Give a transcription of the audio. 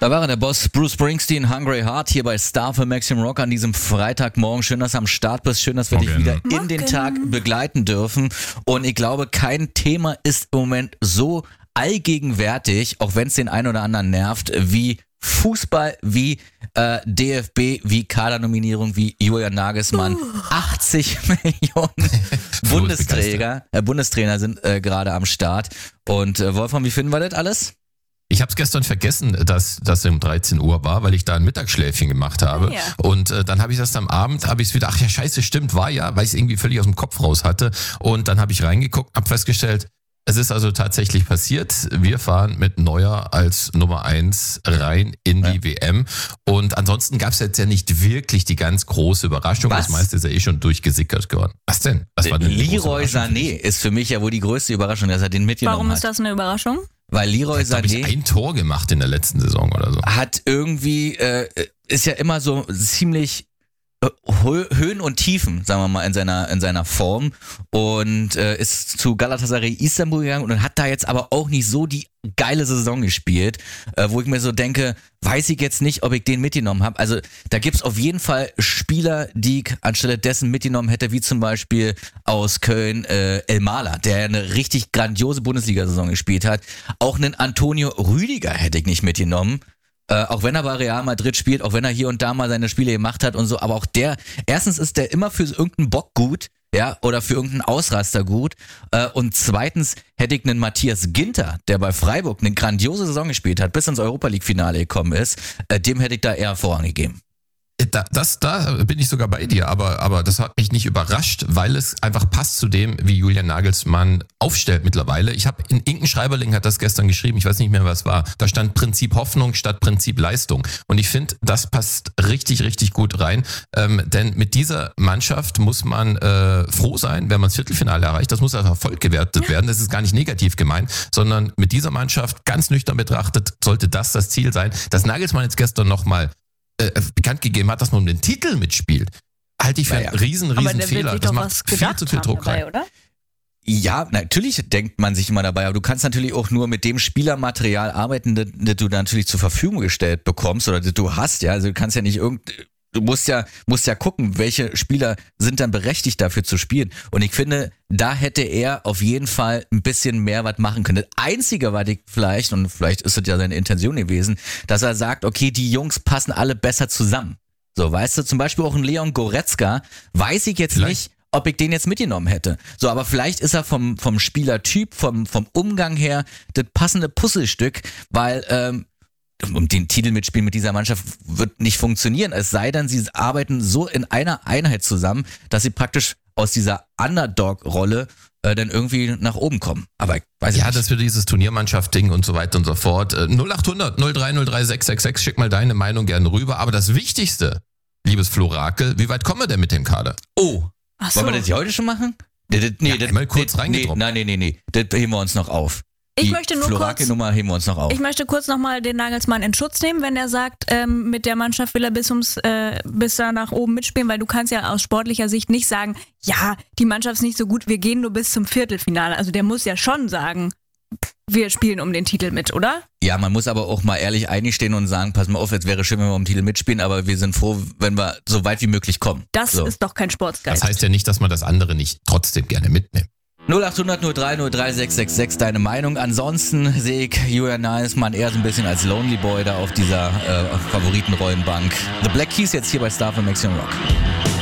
Da war der Boss Bruce Springsteen, Hungry Heart, hier bei Star für Maximum Rock an diesem Freitagmorgen. Schön, dass du am Start bist. Schön, dass wir dich wieder in den Tag begleiten dürfen. Und ich glaube, kein Thema ist im Moment so allgegenwärtig, auch wenn es den einen oder anderen nervt, wie Fußball, wie DFB, wie Kadernominierung, wie Julian Nagelsmann. 80 Millionen Bundestrainer sind gerade am Start. Und Wolfram, wie finden wir das alles? Ich habe es gestern vergessen, dass das um 13 Uhr war, weil ich da ein Mittagsschläfchen gemacht habe. Ja. Und dann habe ich das am Abend, habe ich es wieder, ach ja scheiße, stimmt, war ja, weil ich es irgendwie völlig aus dem Kopf raus hatte. Und dann habe ich reingeguckt, habe festgestellt, es ist also tatsächlich passiert. Wir fahren mit Neuer als Nummer 1 rein in die WM. Und ansonsten gab es jetzt ja nicht wirklich die ganz große Überraschung. Was? Das meiste ist ja schon durchgesickert geworden. Was denn? Was war denn Leroy Sané ist für mich ja wohl die größte Überraschung, dass er den mitgenommen hat. Warum ist das eine Überraschung? Weil Leroy Sané hat ein Tor gemacht in der letzten Saison oder so. Hat irgendwie, ist ja immer so ziemlich Höhen und Tiefen, sagen wir mal, in seiner Form und ist zu Galatasaray Istanbul gegangen und hat da jetzt aber auch nicht so die geile Saison gespielt, wo ich mir so denke, weiß ich jetzt nicht, ob ich den mitgenommen habe. Also da gibt's auf jeden Fall Spieler, die ich anstelle dessen mitgenommen hätte, wie zum Beispiel aus Köln Elmalah, der eine richtig grandiose Bundesliga-Saison gespielt hat. Auch einen Antonio Rüdiger hätte ich nicht mitgenommen. Auch wenn er bei Real Madrid spielt, auch wenn er hier und da mal seine Spiele gemacht hat und so, aber auch der, erstens ist der immer für irgendeinen Bock gut, ja, oder für irgendeinen Ausraster gut, und zweitens hätte ich einen Matthias Ginter, der bei Freiburg eine grandiose Saison gespielt hat, bis ins Europa-League-Finale gekommen ist, dem hätte ich da eher Vorrang gegeben. Da bin ich sogar bei dir, aber das hat mich nicht überrascht, weil es einfach passt zu dem, wie Julian Nagelsmann aufstellt mittlerweile. Ich habe in Inken Schreiberling hat das gestern geschrieben, ich weiß nicht mehr, was war. Da stand Prinzip Hoffnung statt Prinzip Leistung. Und ich finde, das passt richtig, richtig gut rein. Denn mit dieser Mannschaft muss man froh sein, wenn man das Viertelfinale erreicht. Das muss als Erfolg gewertet werden. Das ist gar nicht negativ gemeint, sondern mit dieser Mannschaft ganz nüchtern betrachtet sollte das Ziel sein. Dass Nagelsmann jetzt gestern nochmal bekannt gegeben hat, dass man um den Titel mitspielt, halte ich für einen riesen Fehler. Das macht viel zu viel Druck rein. Oder? Ja, natürlich denkt man sich immer dabei, aber du kannst natürlich auch nur mit dem Spielermaterial arbeiten, das du natürlich zur Verfügung gestellt bekommst oder das du hast, ja. Also du kannst ja nicht du musst ja gucken, welche Spieler sind dann berechtigt dafür zu spielen. Und ich finde, da hätte er auf jeden Fall ein bisschen mehr was machen können. Das Einzige, was ich vielleicht ist das ja seine Intention gewesen, dass er sagt, okay, die Jungs passen alle besser zusammen. So, weißt du, zum Beispiel auch ein Leon Goretzka, weiß ich jetzt nicht, ob ich den jetzt mitgenommen hätte. So, aber vielleicht ist er vom Spielertyp, vom Umgang her das passende Puzzlestück, weil um den Titel mitspielen mit dieser Mannschaft wird nicht funktionieren. Es sei denn, sie arbeiten so in einer Einheit zusammen, dass sie praktisch aus dieser Underdog-Rolle dann irgendwie nach oben kommen. Aber ich weiß nicht. Ja, das wird dieses Turniermannschaft-Ding und so weiter und so fort. 0800 0303 666, schick mal deine Meinung gerne rüber. Aber das Wichtigste, liebes Florakel, wie weit kommen wir denn mit dem Kader? Oh, wollen wir das heute schon machen? Mal kurz reingedroppt. Nein, das heben wir uns noch auf. Ich möchte nur Florakel-Nummer heben wir uns noch auf. Ich möchte kurz nochmal den Nagelsmann in Schutz nehmen, wenn er sagt, mit der Mannschaft will er bis da nach oben mitspielen, weil du kannst ja aus sportlicher Sicht nicht sagen, ja, die Mannschaft ist nicht so gut, wir gehen nur bis zum Viertelfinale. Also der muss ja schon sagen, wir spielen um den Titel mit, oder? Ja, man muss aber auch mal ehrlich eingestehen und sagen, pass mal auf, jetzt wäre schön, wenn wir um den Titel mitspielen, aber wir sind froh, wenn wir so weit wie möglich kommen. Das ist doch kein Sportsgeist. Das heißt ja nicht, dass man das andere nicht trotzdem gerne mitnimmt. 0800 0303 666 deine Meinung. Ansonsten sehe ich Julian Nagelsmann eher so ein bisschen als Lonely Boy da auf dieser Favoritenrollenbank. The Black Keys jetzt hier bei Star für Maximum Rock.